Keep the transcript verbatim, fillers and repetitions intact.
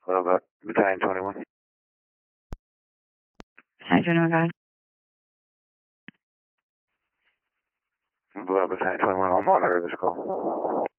Hello, about Battalion twenty-one. Hi, General God. Hello, Battalion twenty-one. I'm on this call.